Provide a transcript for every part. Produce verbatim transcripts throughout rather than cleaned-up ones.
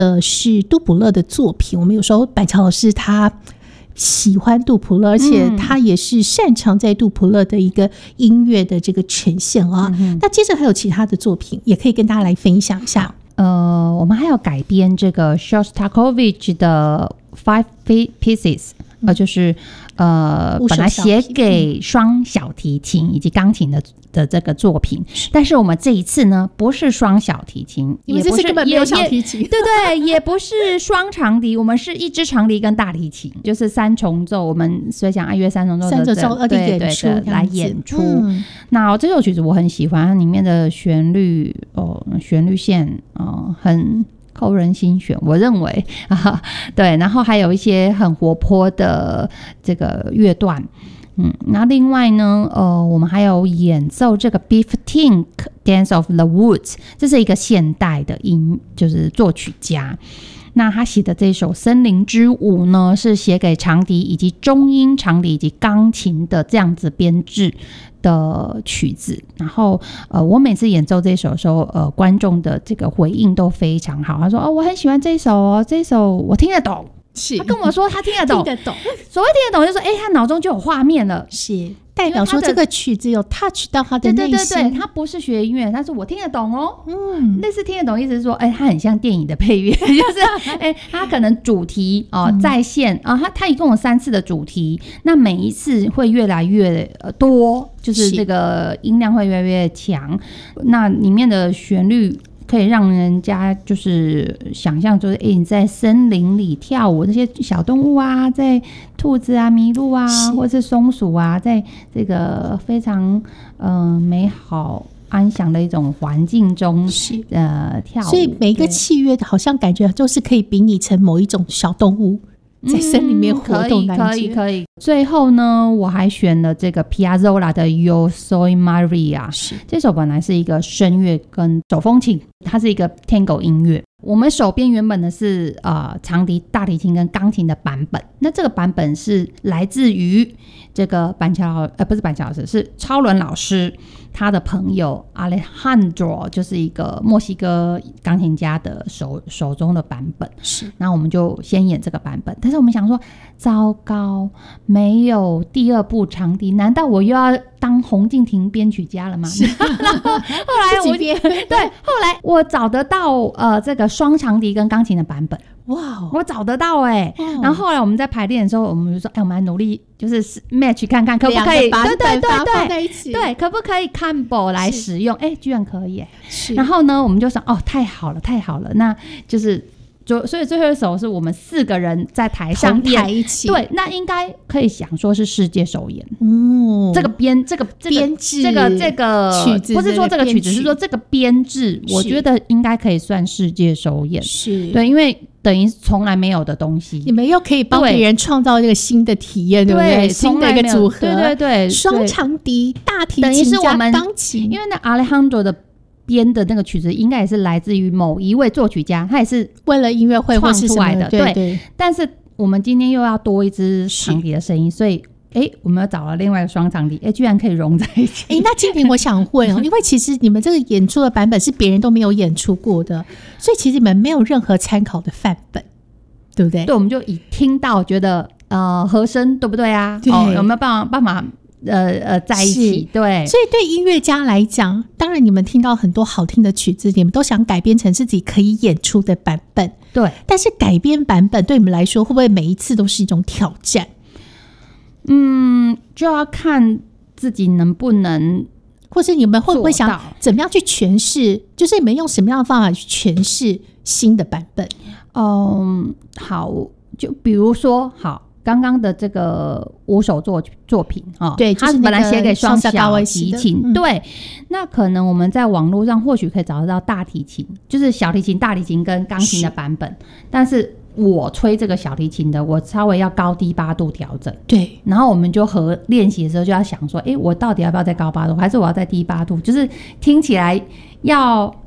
呃是杜普勒的作品。我们有时候板桥老师他喜欢杜普勒，而且他也是擅长在杜普勒的一个音乐的这个呈现啊。嗯、那接着还有其他的作品，也可以跟大家来分享一下。 呃，我们还有改编这个 Shostakovich 的 Five Pieces， 呃，就是呃，本来写给双小提琴以及钢琴的的这个作品，但是我们这一次呢，不是双小提琴， 因为这次根本没有小提琴， 对对，也不是双长笛，我们是一支长笛跟大提琴，就是三重奏，我们随想爱乐三重奏的三重奏二 D 演出来演出。嗯、那这首曲子我很喜欢，它里面的旋律哦，旋律线哦，很扣人心弦，我认为啊，对，然后还有一些很活泼的这个乐段。嗯，那另外呢，呃，我们还有演奏这个 Beef Tink Dance of the Woods， 这是一个现代的音，就是作曲家。那他写的这首《森林之舞》呢，是写给长笛以及中音长笛以及钢琴的这样子编制的曲子。然后，呃，我每次演奏这首的时候，呃，观众的这个回应都非常好。他说：“哦，我很喜欢这首哦，这首我听得懂。” 是， 他跟我说他听得懂， 听得懂。 所谓听得懂，就是说，哎、欸，他脑中就有画面了， 是代表说这个曲子有 touch 到他的内心。对对对对，他不是学音乐，他说我听得懂哦。嗯，类似听得懂，意思是说，哎、欸，他很像电影的配乐，就是哎、欸，他可能主题哦、呃、在线啊、呃，他他一共有三次的主题，那每一次会越来越多，就是这个音量会越来越强，那里面的旋律可以让人家就是想象，就是哎、欸，你在森林里跳舞，这些小动物啊，在兔子啊、麋鹿啊，或者是松鼠啊，在这个非常呃美好安详的一种环境中呃跳舞， 所以每一个器乐好像感觉都是可以比拟成某一种小动物。在森里面活动、 嗯、可以可以可以。最后呢，我还选了这个 Piazzolla 的 Io Soy Maria， 这首本来是一个声乐跟手风琴，它是一个 Tango 音乐。我们手边原本的是呃长笛、大提琴跟钢琴的版本，那这个版本是来自于这个板桥呃不是板桥老师，是超伦老师他的朋友 Alejandro， 就是一个墨西哥钢琴家的手手中的版本。是，那我们就先演这个版本，但是我们想说，糟糕，没有第二部长笛，难道我又要当洪敬亭编曲家了吗？然后后来我对，后来我找得到呃这个双长笛跟钢琴的版本。哇，我找得到哎、欸哦！然后后来我们在排练的时候，我们就说，哎，我们来努力就是 match 看看可不可以，对对对对，对，可不可以 combo 来使用？哎，居然可以哎、欸！然后呢，我们就想，哦，太好了，太好了，那就是。就所以最后一首是我们四个人在台上演，台一起， 对，那应该可以想说是世界首演哦。这个编这个编制， 这个这个曲子， 不是说这个曲子，是说这个编制，我觉得应该可以算世界首演。是，对，因为等于从来没有的东西， 你们又可以帮别人创造一个新的体验，对不对？新的一个组合， 对对对， 双长笛、大提琴加钢琴， 因为那 Alejandro 的。编的那个曲子应该也是来自于某一位作曲家，他也是为了音乐会创出来的， 对对, 对。 但是我们今天又要多一支长笛的声音，所以哎，我们又找了另外一个双长笛，哎，居然可以融在一起。 哎，那金婷，我想问哦，因为其实你们这个演出的版本是别人都没有演出过的，所以其实你们没有任何参考的范本，对不对？ 对，我们就以听到觉得呃和声对不对啊？ 对哦，有没有办法办法？呃呃，在一起，对， 所以对音乐家来讲，当然你们听到很多好听的曲子，你们都想改编成自己可以演出的版本， 对。 但是改编版本对你们来说，会不会每一次都是一种挑战？ 嗯，就要看自己能不能， 或是你们会不会想怎么样去诠释？就是你们用什么样的方法去诠释新的版本？ 嗯，好，就比如说，好。刚刚的这个五首作作品啊， 对， 他本来写给双小提琴， 嗯、 对，那可能我们在网络上或许可以找得到大提琴，就是小提琴、大提琴跟钢琴的版本，但是我吹这个小提琴的，我稍微要高低八度调整， 对， 然后我们就和练习的时候就要想说，哎，我到底要不要再高八度，还是我要再低八度？就是听起来要。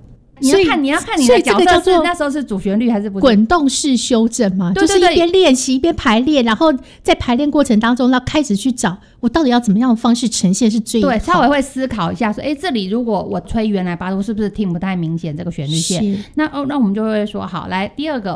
你要看你要看你的角色是那时候是主旋律还是不是滚动式修正嘛？ 对对对， 就是一边练习一边排练，然后在排练过程当中，要开始去找我到底要怎么样的方式呈现是最好。 对，稍微会思考一下说，哎，这里如果我吹原来八度，是不是听不太明显这个旋律线？那哦，那我们就会说好，来第二个